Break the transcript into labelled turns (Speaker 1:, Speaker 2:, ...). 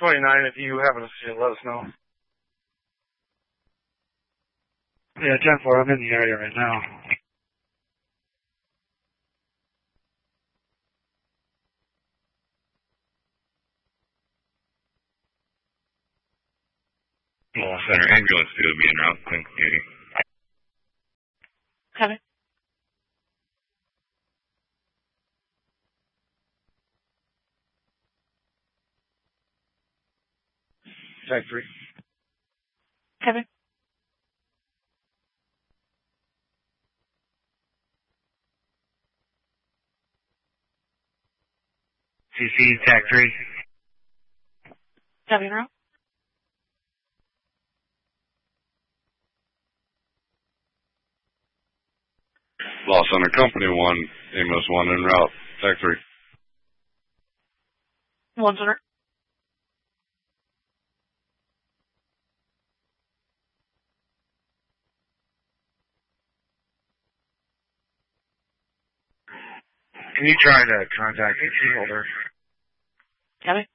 Speaker 1: 29, if you happen to see it, let us know.
Speaker 2: Yeah, 10-4, I'm in the area right now.
Speaker 3: Well, Center ambulance to be en route. Thank you.
Speaker 4: Copy.
Speaker 1: Tag 3.
Speaker 4: Copy.
Speaker 2: CC, tag 3.
Speaker 4: Copy, en route.
Speaker 3: Lost Center Company 1, ambulance 1 en route. Tag 3.
Speaker 4: 1 Center.
Speaker 1: Can you try to contact the key holder?
Speaker 4: Copy.